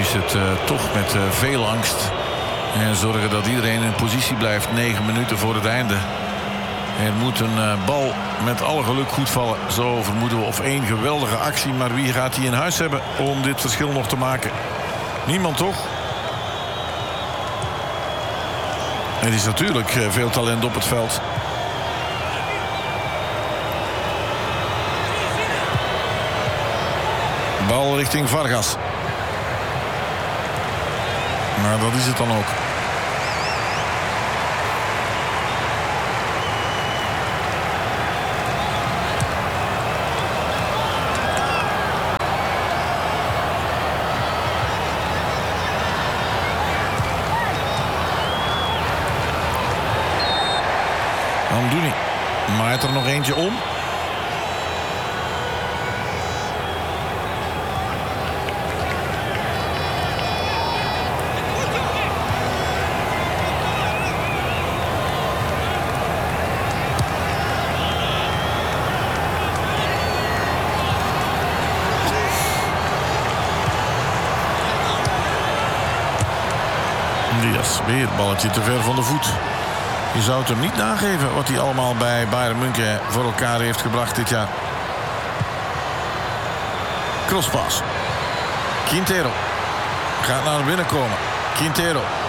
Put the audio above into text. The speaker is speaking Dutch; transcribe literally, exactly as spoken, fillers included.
is het uh, toch met uh, veel angst. En zorgen dat iedereen in positie blijft. Negen minuten voor het einde. Er moet een uh, bal met alle geluk goed vallen. Zo vermoeden we. Of één geweldige actie. Maar wie gaat die in huis hebben om dit verschil nog te maken? Niemand toch? Er is natuurlijk uh, veel talent op het veld. Bal richting Vargas. Maar dat is het dan ook. Amdouni maait er nog eentje om. Diaz, weer het balletje te ver van de voet. Je zou het hem niet nageven wat hij allemaal bij Bayern München voor elkaar heeft gebracht dit jaar. Crosspas. Quintero gaat naar binnen komen. Quintero